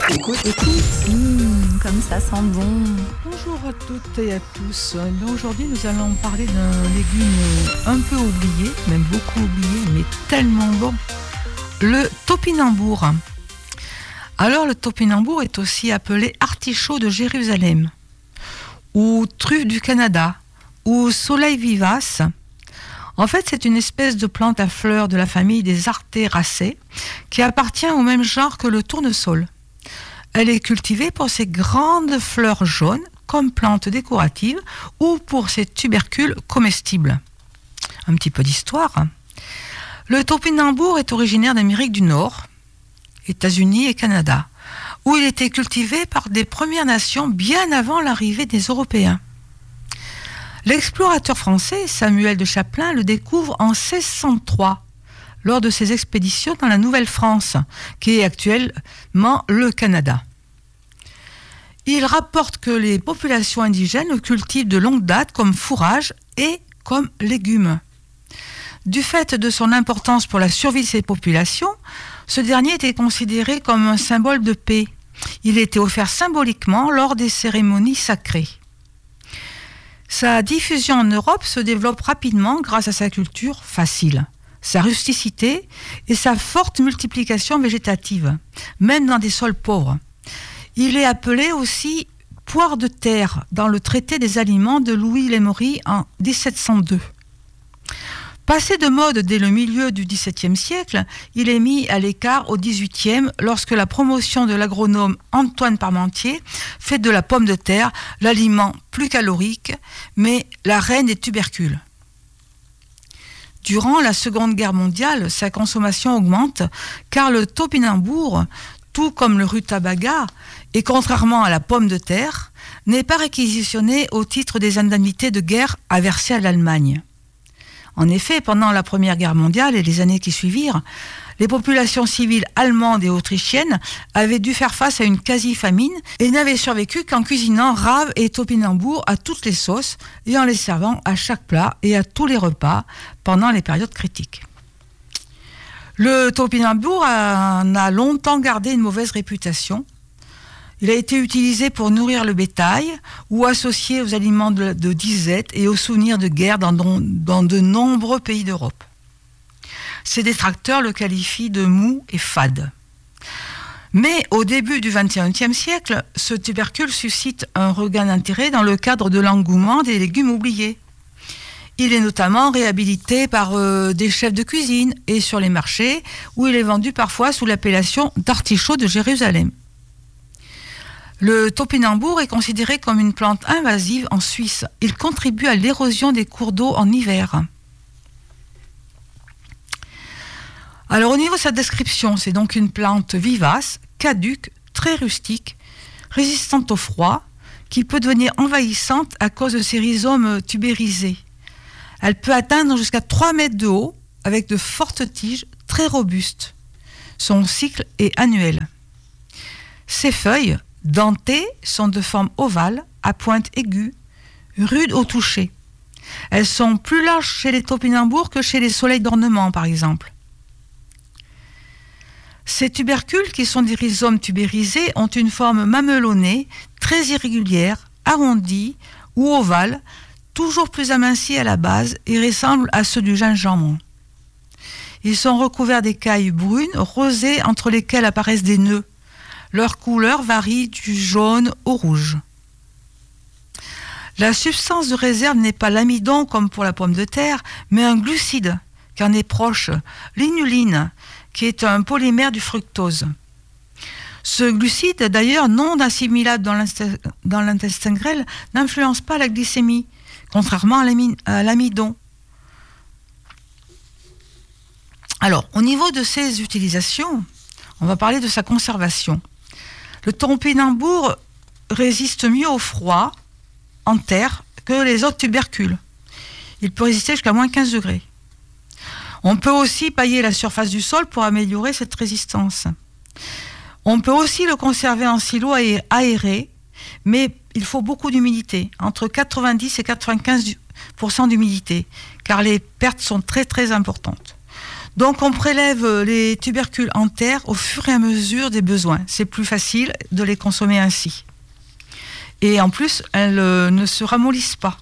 Écoute. Comme ça sent bon. Bonjour à toutes et à tous. Aujourd'hui, nous allons parler d'un légume un peu oublié, même beaucoup oublié, mais tellement bon. Le topinambour. Alors, le topinambour est aussi appelé artichaut de Jérusalem, ou truffe du Canada, ou soleil vivace. En fait, c'est une espèce de plante à fleurs de la famille des Artéracées qui appartient au même genre que le tournesol. Elle est cultivée pour ses grandes fleurs jaunes comme plante décorative ou pour ses tubercules comestibles. Un petit peu d'histoire. Le topinambour est originaire d'Amérique du Nord, États-Unis et Canada, où il était cultivé par des Premières Nations bien avant l'arrivée des Européens. L'explorateur français Samuel de Champlain le découvre en 1603 lors de ses expéditions dans la Nouvelle-France, qui est actuellement le Canada. Il rapporte que les populations indigènes le cultivent de longue date comme fourrage et comme légume. Du fait de son importance pour la survie de ces populations, ce dernier était considéré comme un symbole de paix. Il était offert symboliquement lors des cérémonies sacrées. Sa diffusion en Europe se développe rapidement grâce à sa culture facile, sa rusticité et sa forte multiplication végétative, même dans des sols pauvres. Il est appelé aussi poire de terre dans le traité des aliments de Louis Lemery en 1702. Passé de mode dès le milieu du XVIIe siècle, il est mis à l'écart au XVIIIe lorsque la promotion de l'agronome Antoine Parmentier fait de la pomme de terre l'aliment plus calorique, mais la reine des tubercules. Durant la Seconde Guerre mondiale, sa consommation augmente car le topinambour, tout comme le rutabaga, et contrairement à la pomme de terre, n'est pas réquisitionné au titre des indemnités de guerre à verser à l'Allemagne. En effet, pendant la Première Guerre mondiale et les années qui suivirent, les populations civiles allemandes et autrichiennes avaient dû faire face à une quasi-famine et n'avaient survécu qu'en cuisinant raves et topinambour à toutes les sauces et en les servant à chaque plat et à tous les repas pendant les périodes critiques. Le topinambour en a longtemps gardé une mauvaise réputation. Il a été utilisé pour nourrir le bétail ou associé aux aliments de disette et aux souvenirs de guerre dans de nombreux pays d'Europe. Ses détracteurs le qualifient de mou et fade. Mais au début du XXIe siècle, ce tubercule suscite un regain d'intérêt dans le cadre de l'engouement des légumes oubliés. Il est notamment réhabilité par des chefs de cuisine et sur les marchés où il est vendu parfois sous l'appellation d'artichaut de Jérusalem. Le topinambour est considéré comme une plante invasive en Suisse. Il contribue à l'érosion des cours d'eau en hiver. Alors au niveau de sa description, c'est donc une plante vivace, caduque, très rustique, résistante au froid, qui peut devenir envahissante à cause de ses rhizomes tubérisés. Elle peut atteindre jusqu'à 3 mètres de haut, avec de fortes tiges très robustes. Son cycle est annuel. Ses feuilles, dentées, sont de forme ovale, à pointe aiguë, rudes au toucher. Elles sont plus larges chez les topinambours que chez les soleils d'ornement, par exemple. Ces tubercules, qui sont des rhizomes tubérisés, ont une forme mamelonnée, très irrégulière, arrondie ou ovale, toujours plus amincis à la base et ressemblent à ceux du gingembre. Ils sont recouverts d'écailles brunes, rosées, entre lesquelles apparaissent des nœuds. Leur couleur varie du jaune au rouge. La substance de réserve n'est pas l'amidon comme pour la pomme de terre, mais un glucide, qui en est proche, l'inuline, qui est un polymère du fructose. Ce glucide, d'ailleurs non assimilable dans l'intestin grêle, n'influence pas la glycémie, contrairement à l'amidon. Alors, au niveau de ses utilisations, on va parler de sa conservation. Le topinambour résiste mieux au froid en terre que les autres tubercules. Il peut résister jusqu'à moins 15 degrés. On peut aussi pailler la surface du sol pour améliorer cette résistance. On peut aussi le conserver en silo aéré, mais il faut beaucoup d'humidité, entre 90 et 95% d'humidité, car les pertes sont très très importantes. Donc on prélève les tubercules en terre au fur et à mesure des besoins. C'est plus facile de les consommer ainsi. Et en plus, elles ne se ramollissent pas.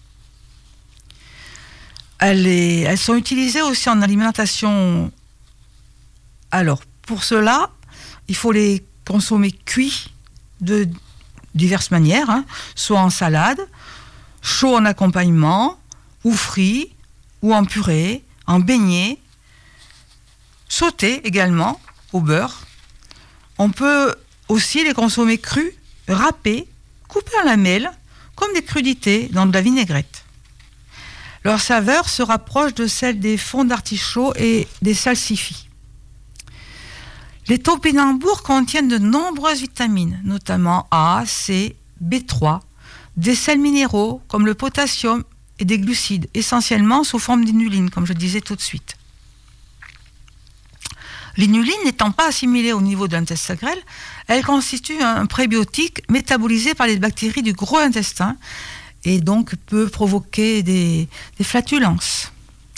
Elles sont utilisées aussi en alimentation. Alors, pour cela, il faut les consommer cuits de diverses manières, soit en salade, chaud en accompagnement, ou frit, ou en purée, en beignet, sautés également au beurre. On peut aussi les consommer crus, râpés, coupés en lamelles, comme des crudités dans de la vinaigrette. Leur saveur se rapproche de celle des fonds d'artichaut et des salsifis. Les topinambours contiennent de nombreuses vitamines, notamment A, C, B3, des sels minéraux comme le potassium et des glucides, essentiellement sous forme d'inuline, comme je disais tout de suite. L'inuline n'étant pas assimilée au niveau de l'intestin grêle, elle constitue un prébiotique métabolisé par les bactéries du gros intestin et donc peut provoquer des flatulences.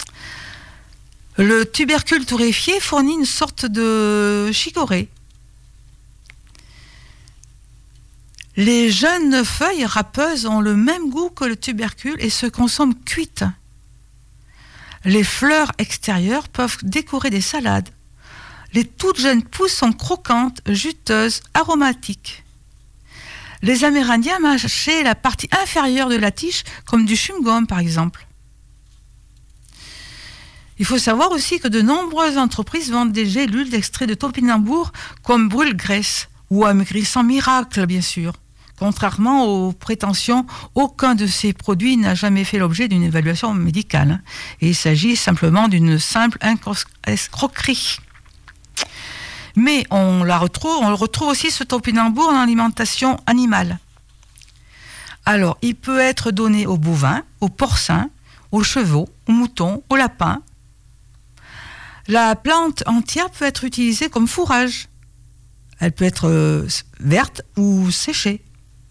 Le tubercule torréfié fournit une sorte de chicorée. Les jeunes feuilles râpeuses ont le même goût que le tubercule et se consomment cuites. Les fleurs extérieures peuvent décorer des salades. Les toutes jeunes pousses sont croquantes, juteuses, aromatiques. Les Amérindiens mâchaient la partie inférieure de la tige, comme du chewing-gum par exemple. Il faut savoir aussi que de nombreuses entreprises vendent des gélules d'extrait de topinambour comme brûle-graisse ou amaigrissant miracle, bien sûr. Contrairement aux prétentions, aucun de ces produits n'a jamais fait l'objet d'une évaluation médicale. Et il s'agit simplement d'une simple escroquerie. Mais on le retrouve aussi ce topinambour en alimentation animale. Alors, il peut être donné aux bovins, aux porcins, aux chevaux, aux moutons, aux lapins. La plante entière peut être utilisée comme fourrage. Elle peut être verte ou séchée.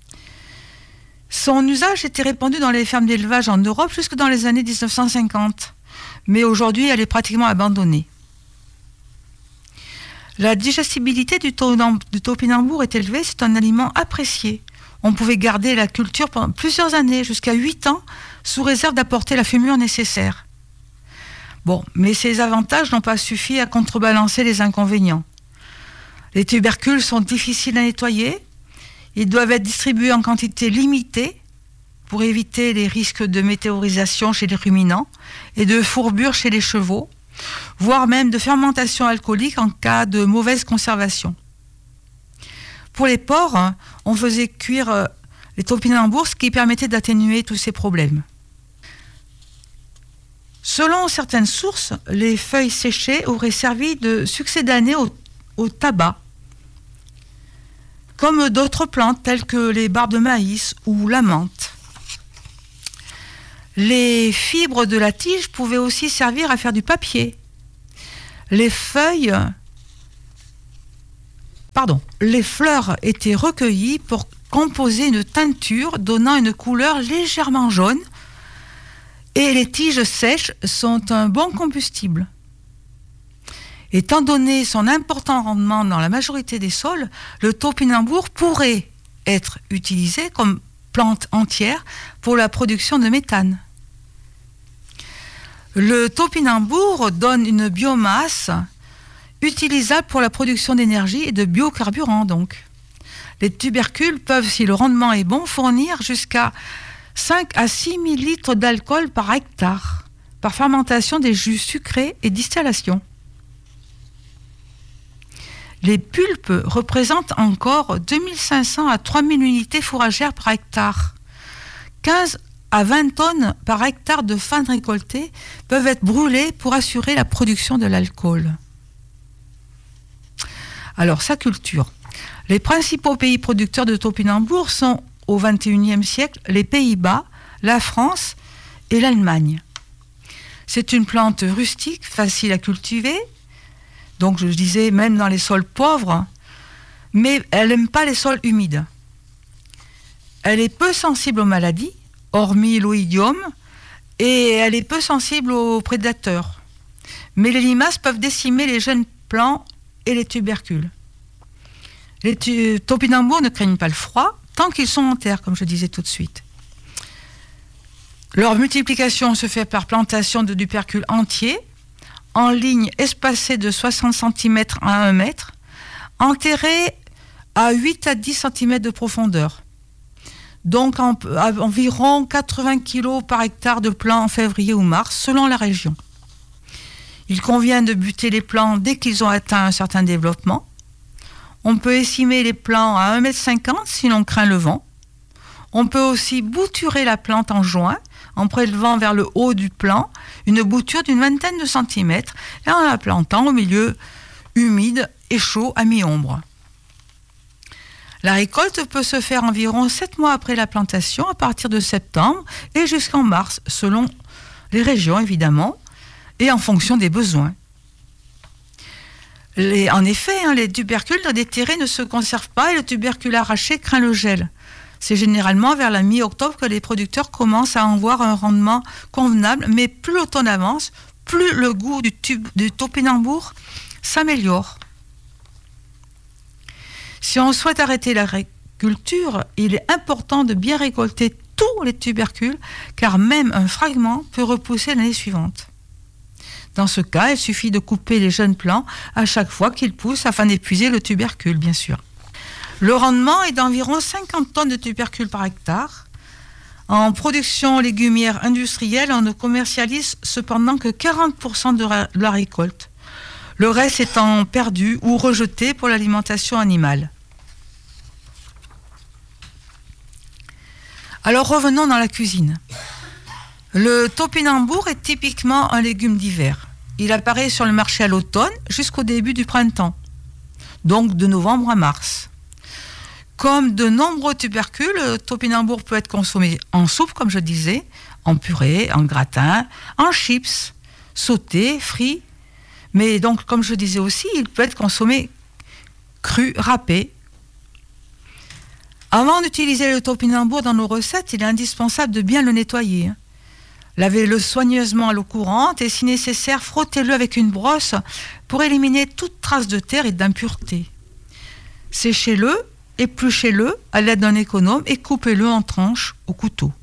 Son usage était répandu dans les fermes d'élevage en Europe jusque dans les années 1950. Mais aujourd'hui, elle est pratiquement abandonnée. La digestibilité du topinambour est élevée, c'est un aliment apprécié. On pouvait garder la culture pendant plusieurs années, jusqu'à 8 ans, sous réserve d'apporter la fumure nécessaire. Bon, mais ces avantages n'ont pas suffi à contrebalancer les inconvénients. Les tubercules sont difficiles à nettoyer, ils doivent être distribués en quantité limitée pour éviter les risques de météorisation chez les ruminants et de fourbure chez les chevaux, voire même de fermentation alcoolique en cas de mauvaise conservation. Pour les porcs, on faisait cuire les topinambours, ce qui permettait d'atténuer tous ces problèmes. Selon certaines sources, les feuilles séchées auraient servi de succédané au tabac, comme d'autres plantes telles que les barbes de maïs ou la menthe. Les fibres de la tige pouvaient aussi servir à faire du papier. Les fleurs étaient recueillies pour composer une teinture donnant une couleur légèrement jaune et les tiges sèches sont un bon combustible. Étant donné son important rendement dans la majorité des sols, le topinambour pourrait être utilisé comme plante entière pour la production de méthane. Le topinambour donne une biomasse utilisable pour la production d'énergie et de biocarburants donc. Les tubercules peuvent, si le rendement est bon, fournir jusqu'à 5 à 6 000 litres d'alcool par hectare, par fermentation des jus sucrés et distillation. Les pulpes représentent encore 2500 à 3000 unités fourragères par hectare. 15 à 20 tonnes par hectare de fans récoltés peuvent être brûlées pour assurer la production de l'alcool. Alors, sa culture. Les principaux pays producteurs de topinambour sont, au XXIe siècle, les Pays-Bas, la France et l'Allemagne. C'est une plante rustique, facile à cultiver, donc je disais même dans les sols pauvres, mais elle n'aime pas les sols humides. Elle est peu sensible aux maladies, hormis l'oïdium, et elle est peu sensible aux prédateurs. Mais les limaces peuvent décimer les jeunes plants et les tubercules. Les topinambours ne craignent pas le froid tant qu'ils sont en terre, comme je disais tout de suite. Leur multiplication se fait par plantation de tubercules entiers, en ligne espacée de 60 cm à 1 mètre, enterrés à 8 à 10 cm de profondeur. Donc environ 80 kg par hectare de plants en février ou mars, selon la région. Il convient de buter les plants dès qu'ils ont atteint un certain développement. On peut écimer les plants à 1,50 m si l'on craint le vent. On peut aussi bouturer la plante en juin, en prélevant vers le haut du plant une bouture d'une vingtaine de centimètres et en la plantant au milieu humide et chaud à mi-ombre. La récolte peut se faire environ 7 mois après la plantation, à partir de septembre et jusqu'en mars, selon les régions évidemment, et en fonction des besoins. En effet, les tubercules déterrés ne se conservent pas et le tubercule arraché craint le gel. C'est généralement vers la mi-octobre que les producteurs commencent à en voir un rendement convenable, mais plus l'automne avance, plus le goût du topinambour s'améliore. Si on souhaite arrêter l'agriculture, il est important de bien récolter tous les tubercules, car même un fragment peut repousser l'année suivante. Dans ce cas, il suffit de couper les jeunes plants à chaque fois qu'ils poussent afin d'épuiser le tubercule, bien sûr. Le rendement est d'environ 50 tonnes de tubercules par hectare. En production légumière industrielle, on ne commercialise cependant que 40% de la récolte, le reste étant perdu ou rejeté pour l'alimentation animale. Alors revenons dans la cuisine. Le topinambour est typiquement un légume d'hiver. Il apparaît sur le marché à l'automne jusqu'au début du printemps, donc de novembre à mars. Comme de nombreux tubercules, le topinambour peut être consommé en soupe, comme je disais, en purée, en gratin, en chips, sauté, frit. Mais donc, comme je disais aussi, il peut être consommé cru, râpé. Avant d'utiliser le topinambour dans nos recettes, il est indispensable de bien le nettoyer. Lavez-le soigneusement à l'eau courante et, si nécessaire, frottez-le avec une brosse pour éliminer toute trace de terre et d'impureté. Séchez-le, épluchez-le à l'aide d'un économe et coupez-le en tranches au couteau.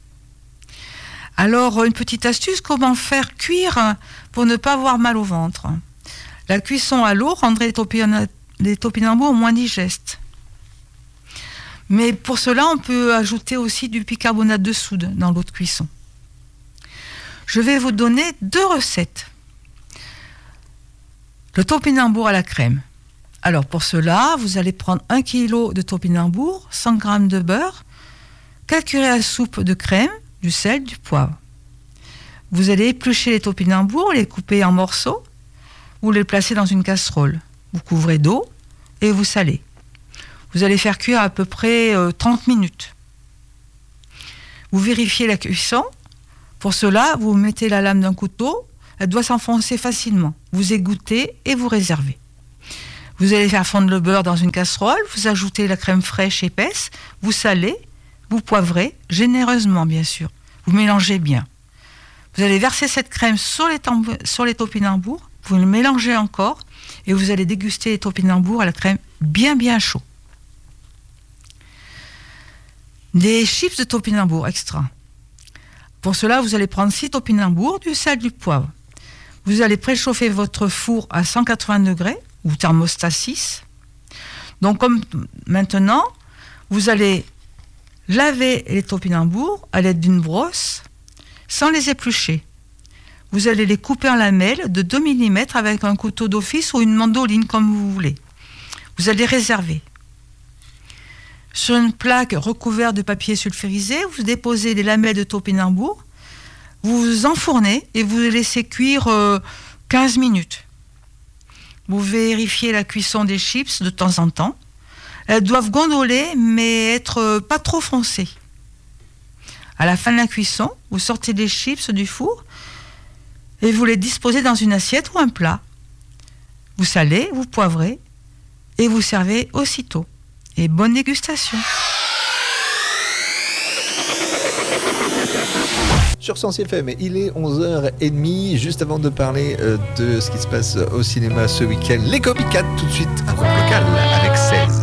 Alors, une petite astuce, comment faire cuire pour ne pas avoir mal au ventre. La cuisson à l'eau rendrait les topinambours moins digestes. Mais pour cela, on peut ajouter aussi du bicarbonate de soude dans l'eau de cuisson. Je vais vous donner 2 recettes. Le topinambour à la crème. Alors pour cela, vous allez prendre 1 kg de topinambour, 100 g de beurre, 4 cuillères à soupe de crème, du sel, du poivre. Vous allez éplucher les topinambours, les couper en morceaux, vous les placez dans une casserole. Vous couvrez d'eau et vous salez. Vous allez faire cuire à peu près 30 minutes. Vous vérifiez la cuisson. Pour cela, vous mettez la lame d'un couteau, elle doit s'enfoncer facilement. Vous égouttez et vous réservez. Vous allez faire fondre le beurre dans une casserole, vous ajoutez la crème fraîche épaisse, vous salez, vous poivrez, généreusement bien sûr. Vous mélangez bien. Vous allez verser cette crème sur les topinambours, vous le mélangez encore et vous allez déguster les topinambours à la crème bien chaud. Des chips de topinambour extra. Pour cela, vous allez prendre 6 topinambours, du sel, du poivre. Vous allez préchauffer votre four à 180 degrés ou thermostat 6. Donc comme maintenant, vous allez laver les topinambours à l'aide d'une brosse sans les éplucher. Vous allez les couper en lamelles de 2 mm avec un couteau d'office ou une mandoline comme vous voulez. Vous allez réserver. Sur une plaque recouverte de papier sulfurisé, vous déposez les lamelles de topinambour, vous enfournez et vous laissez cuire 15 minutes. Vous vérifiez la cuisson des chips de temps en temps. Elles doivent gondoler mais être pas trop foncées. À la fin de la cuisson, vous sortez les chips du four et vous les disposez dans une assiette ou un plat. Vous salez, vous poivrez et vous servez aussitôt. Et bonne dégustation. sur Sens FM. Il est 11h30. Juste avant de parler de ce qui se passe au cinéma ce week-end, les Copycats, tout de suite un groupe local avec 16.